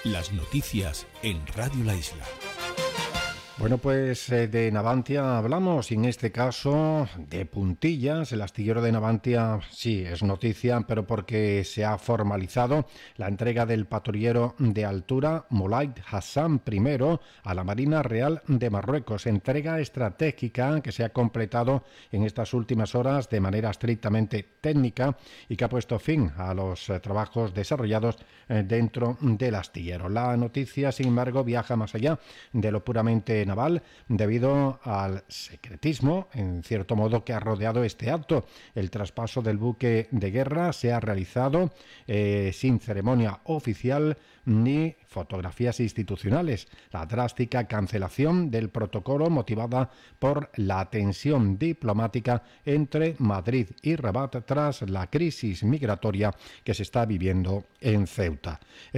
Las noticias en Radio La Isla. Bueno, pues de Navantia hablamos, y en este caso de Puntillas. El astillero de Navantia sí es noticia, pero porque se ha formalizado la entrega del patrullero de altura Moulay Hassan I a la Marina Real de Marruecos. Entrega estratégica que se ha completado en estas últimas horas de manera estrictamente técnica y que ha puesto fin a los trabajos desarrollados dentro del astillero. La noticia, sin embargo, viaja más allá de lo puramente naval debido al secretismo, en cierto modo, que ha rodeado este acto. El traspaso del buque de guerra se ha realizado sin ceremonia oficial ni fotografías institucionales. La drástica cancelación del protocolo, motivada por la tensión diplomática entre Madrid y Rabat tras la crisis migratoria que se está viviendo en Ceuta.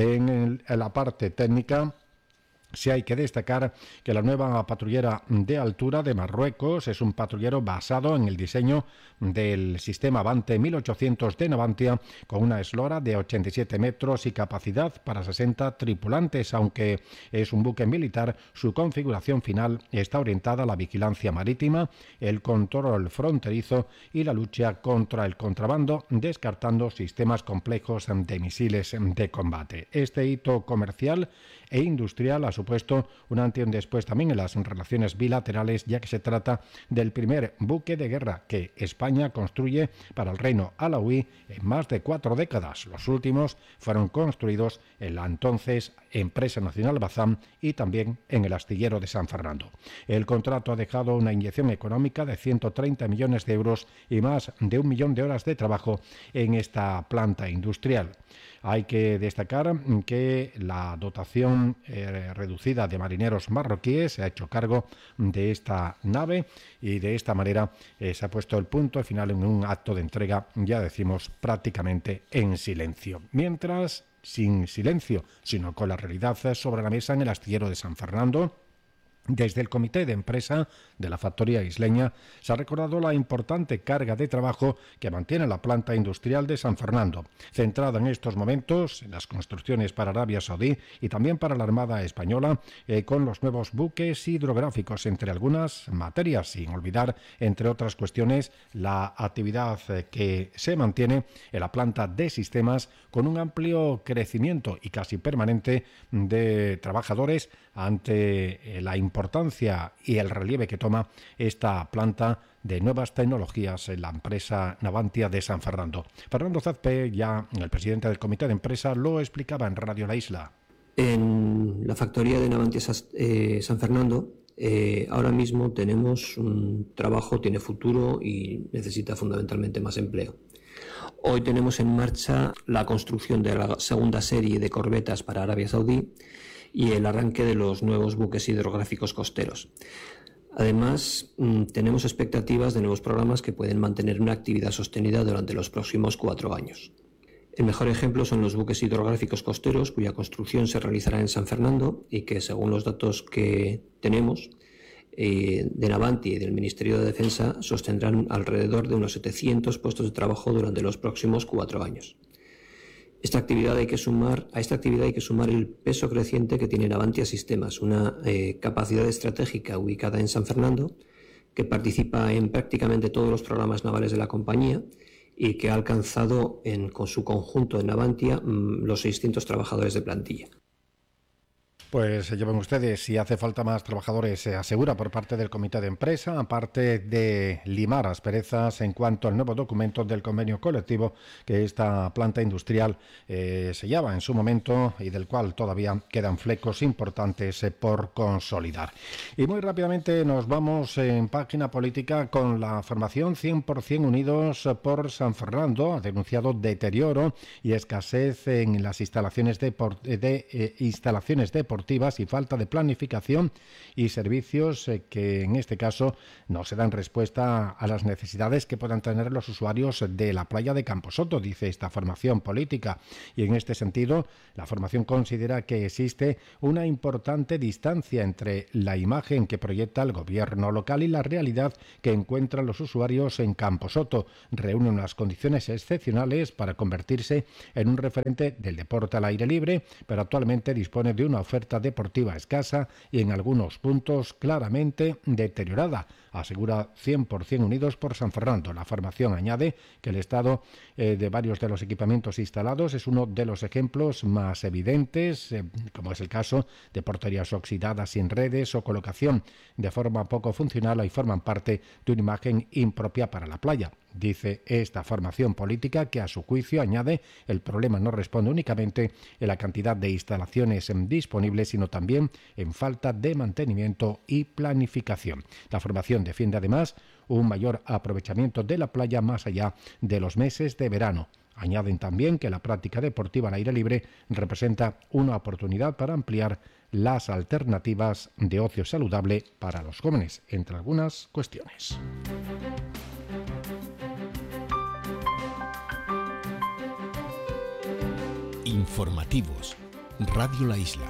En la parte técnica, sí hay que destacar que la nueva patrullera de altura de Marruecos es un patrullero basado en el diseño del sistema Avante 1800 de Navantia, con una eslora de 87 metros y capacidad para 60 tripulantes. Aunque es un buque militar, su configuración final está orientada a la vigilancia marítima, el control fronterizo y la lucha contra el contrabando, descartando sistemas complejos de misiles de combate. Este hito comercial e industrial ha supuesto un antes y un después también en las relaciones bilaterales, ya que se trata del primer buque de guerra que España construye para el reino alauí en más de 4 décadas. Los últimos fueron construidos en la entonces Empresa Nacional Bazán y también en el astillero de San Fernando. El contrato ha dejado una inyección económica de 130 millones de euros y más de 1 millón de horas de trabajo en esta planta industrial. Hay que destacar que la dotación reducida de marineros marroquíes se ha hecho cargo de esta nave y de esta manera se ha puesto el punto final en un acto de entrega, ya decimos, prácticamente en silencio. Mientras, sin silencio, sino con la realidad sobre la mesa en el astillero de San Fernando, desde el comité de empresa de la factoría isleña se ha recordado la importante carga de trabajo que mantiene la planta industrial de San Fernando, centrada en estos momentos en las construcciones para Arabia Saudí y también para la Armada Española, con los nuevos buques hidrográficos, entre algunas materias, sin olvidar, entre otras cuestiones, la actividad que se mantiene en la planta de sistemas, con un amplio crecimiento y casi permanente de trabajadores ante la importancia y el relieve que toma esta planta de nuevas tecnologías en la empresa Navantia de San Fernando. Fernando Zazpe, ya el presidente del comité de empresa, lo explicaba en Radio La Isla. En la factoría de Navantia San Fernando ahora mismo tenemos un trabajo, tiene futuro y necesita fundamentalmente más empleo. Hoy tenemos en marcha la construcción de la segunda serie de corbetas para Arabia Saudí y el arranque de los nuevos buques hidrográficos costeros. Además, tenemos expectativas de nuevos programas que pueden mantener una actividad sostenida durante los próximos 4 años. El mejor ejemplo son los buques hidrográficos costeros, cuya construcción se realizará en San Fernando y que, según los datos que tenemos de Navantia y del Ministerio de Defensa, sostendrán alrededor de unos 700 puestos de trabajo durante los próximos 4 años. A esta actividad hay que sumar el peso creciente que tiene Navantia Sistemas, una capacidad estratégica ubicada en San Fernando, que participa en prácticamente todos los programas navales de la compañía y que ha alcanzado con su conjunto en Navantia los 600 trabajadores de plantilla. Pues se llevan ustedes, si hace falta más trabajadores, se asegura por parte del comité de empresa, aparte de limar asperezas en cuanto al nuevo documento del convenio colectivo que esta planta industrial sellaba en su momento y del cual todavía quedan flecos importantes por consolidar. Y muy rápidamente nos vamos en página política con la formación 100% Unidos por San Fernando. Ha denunciado deterioro y escasez en las instalaciones deportivas deportivas y falta de planificación y servicios que en este caso no se dan respuesta a las necesidades que puedan tener los usuarios de la playa de Camposoto, dice esta formación política. Y en este sentido, la formación considera que existe una importante distancia entre la imagen que proyecta el gobierno local y la realidad que encuentran los usuarios en Camposoto. Reúne unas condiciones excepcionales para convertirse en un referente del deporte al aire libre, pero actualmente dispone de una oferta deportiva escasa y en algunos puntos claramente deteriorada, asegura 100% Unidos por San Fernando. La formación añade que el estado de varios de los equipamientos instalados es uno de los ejemplos más evidentes, como es el caso de porterías oxidadas sin redes o colocación de forma poco funcional y forman parte de una imagen impropia para la playa. Dice esta formación política que a su juicio, añade, el problema no responde únicamente en la cantidad de instalaciones disponibles, sino también en falta de mantenimiento y planificación. La formación defiende además un mayor aprovechamiento de la playa más allá de los meses de verano. Añaden también que la práctica deportiva al aire libre representa una oportunidad para ampliar las alternativas de ocio saludable para los jóvenes, entre algunas cuestiones. Informativos. Radio La Isla.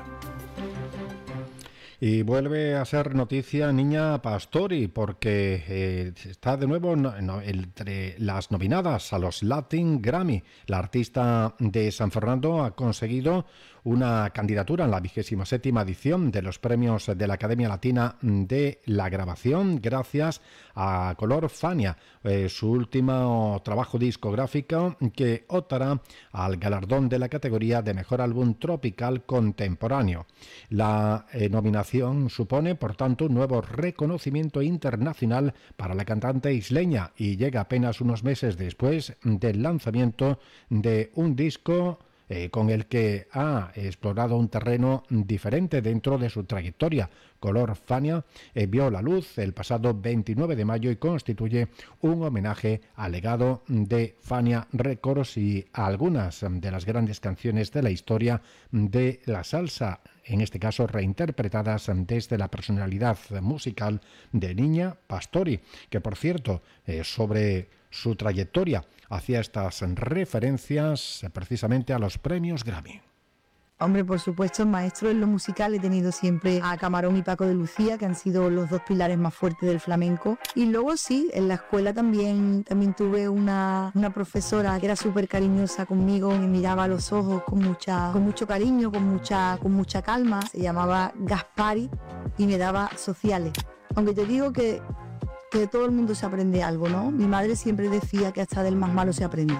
Y vuelve a ser noticia Niña Pastori porque está de nuevo entre las nominadas a los Latin Grammy. La artista de San Fernando ha conseguido una candidatura en la 27ª edición de los premios de la Academia Latina de la Grabación gracias a Color Fania, su último trabajo discográfico que optará al galardón de la categoría de Mejor Álbum Tropical Contemporáneo. La nominación supone, por tanto, un nuevo reconocimiento internacional para la cantante isleña y llega apenas unos meses después del lanzamiento de un disco con el que ha explorado un terreno diferente dentro de su trayectoria. Color Fania vio la luz el pasado 29 de mayo y constituye un homenaje al legado de Fania Records y a algunas de las grandes canciones de la historia de la salsa, en este caso reinterpretadas desde la personalidad musical de Niña Pastori, que por cierto, sobre su trayectoria hacía estas referencias precisamente a los premios Grammy. Hombre, por supuesto, maestro en lo musical he tenido siempre a Camarón y Paco de Lucía, que han sido los dos pilares más fuertes del flamenco. Y luego sí, en la escuela también tuve una profesora que era súper cariñosa conmigo, me miraba a los ojos con mucho cariño, con mucha calma. Se llamaba Gaspari y me daba sociales. Aunque te digo que de todo el mundo se aprende algo, ¿no? Mi madre siempre decía que hasta del más malo se aprende.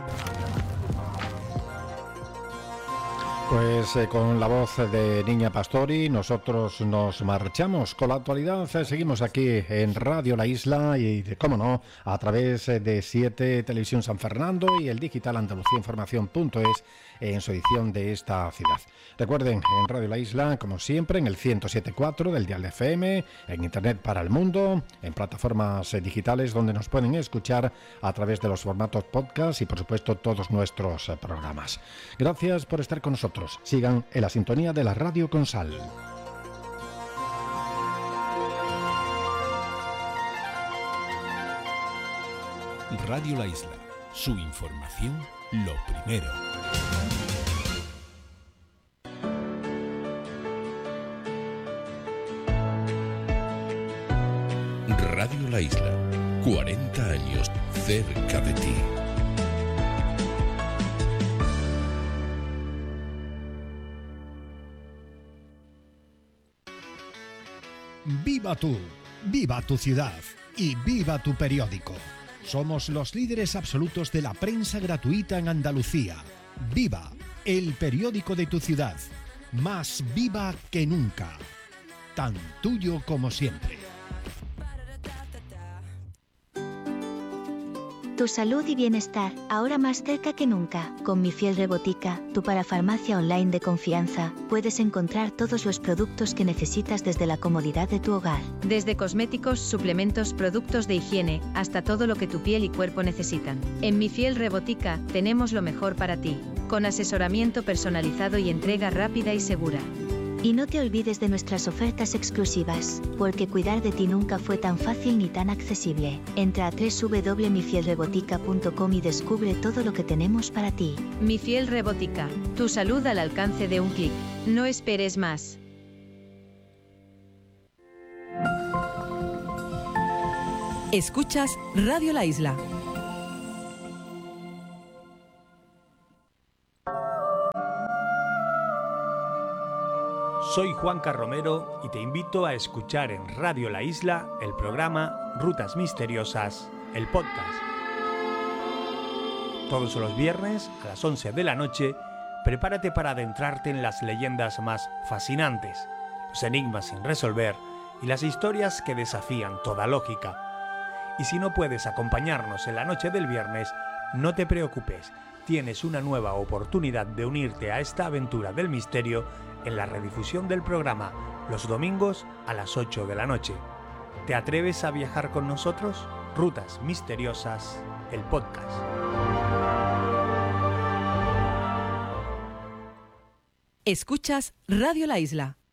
Pues con la voz de Niña Pastori nosotros nos marchamos con la actualidad. Seguimos aquí en Radio La Isla y, cómo no, a través de 7 Televisión San Fernando y el digital andaluciainformación.es en su edición de esta ciudad. Recuerden, en Radio La Isla, como siempre, en el 107.4 del dial de FM, en Internet para el mundo, en plataformas digitales donde nos pueden escuchar a través de los formatos podcast y, por supuesto, todos nuestros programas. Gracias por estar con nosotros. Sigan en la sintonía de la Radio con Sal. Radio La Isla. Su información, lo primero. Radio La Isla, 40 años cerca de ti. Viva tú, viva tu ciudad y viva tu periódico. Somos los líderes absolutos de la prensa gratuita en Andalucía. Viva, el periódico de tu ciudad. Más viva que nunca. Tan tuyo como siempre. Tu salud y bienestar, ahora más cerca que nunca. Con Mi Fiel Rebotica, tu parafarmacia online de confianza, puedes encontrar todos los productos que necesitas desde la comodidad de tu hogar. Desde cosméticos, suplementos, productos de higiene, hasta todo lo que tu piel y cuerpo necesitan. En Mi Fiel Rebotica, tenemos lo mejor para ti, con asesoramiento personalizado y entrega rápida y segura. Y no te olvides de nuestras ofertas exclusivas, porque cuidar de ti nunca fue tan fácil ni tan accesible. Entra a www.mifielrebotica.com y descubre todo lo que tenemos para ti. Mi Fiel Rebotica, tu salud al alcance de un clic. No esperes más. Escuchas Radio La Isla. Soy Juanca Romero y te invito a escuchar en Radio La Isla el programa Rutas Misteriosas, el podcast. Todos los viernes a las 11 de la noche, prepárate para adentrarte en las leyendas más fascinantes, los enigmas sin resolver y las historias que desafían toda lógica. Y si no puedes acompañarnos en la noche del viernes, no te preocupes, tienes una nueva oportunidad de unirte a esta aventura del misterio en la redifusión del programa los domingos a las 8 de la noche. ¿Te atreves a viajar con nosotros? Rutas Misteriosas, el podcast. Escuchas Radio La Isla.